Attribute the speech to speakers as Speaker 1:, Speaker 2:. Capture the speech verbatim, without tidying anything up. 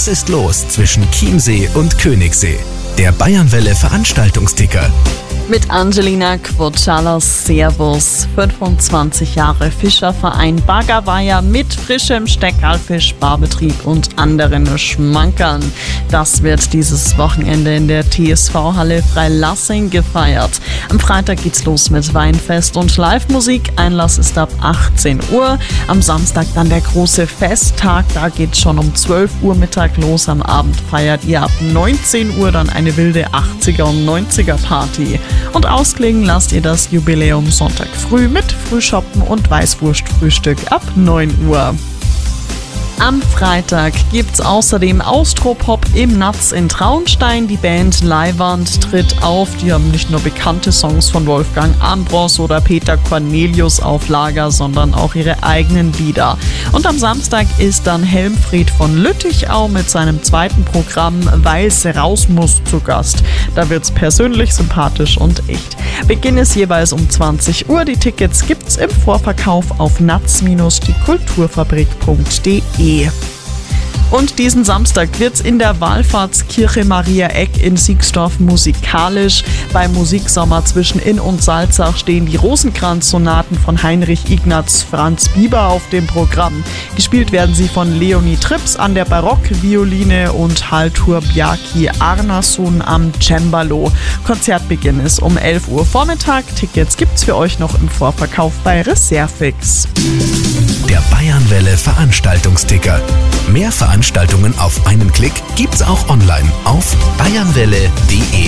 Speaker 1: Was ist los zwischen Chiemsee und Königssee? Der Bayernwelle Veranstaltungsticker.
Speaker 2: Mit Angelina Quotschalas, Servus. fünfundzwanzig Jahre Fischerverein Baggerweiher mit frischem Steckerlfisch, Barbetrieb und anderen Schmankern. Das wird dieses Wochenende in der T S V-Halle Freilassing gefeiert. Am Freitag geht's los mit Weinfest und Live-Musik. Einlass ist ab achtzehn Uhr. Am Samstag dann der große Festtag. Da geht's schon um zwölf Uhr Mittag los. Am Abend feiert ihr ab neunzehn Uhr dann eine wilde achtziger und neunziger Party. Und ausklingen lasst ihr das Jubiläum Sonntag früh mit Frühschoppen und Weißwurstfrühstück ab neun Uhr. Am Freitag gibt's außerdem Austropop im Natz in Traunstein. Die Band Leiwand tritt auf. Die haben nicht nur bekannte Songs von Wolfgang Ambros oder Peter Cornelius auf Lager, sondern auch ihre eigenen Lieder. Und am Samstag ist dann Helmfried von Lüttichau mit seinem zweiten Programm Weil's raus muss zu Gast. Da wird's persönlich, sympathisch und echt. Beginn ist jeweils um zwanzig Uhr. Die Tickets gibt's im Vorverkauf auf natz die kulturfabrik punkt de. Und diesen Samstag wird's in der Wallfahrtskirche Maria Eck in Siegsdorf musikalisch. Beim Musiksommer zwischen Inn und Salzach stehen die Rosenkranz-Sonaten von Heinrich Ignaz Franz Bieber auf dem Programm. Gespielt werden sie von Leonie Trips an der Barockvioline und Haltur Bjarki Arnason am Cembalo. Konzertbeginn ist um elf Uhr Vormittag. Tickets gibt's für euch noch im Vorverkauf bei Reservix.
Speaker 1: Der Bayernwelle Veranstaltungsticker. Mehr Veranstaltungen auf einen Klick gibt's auch online auf bayernwelle punkt de.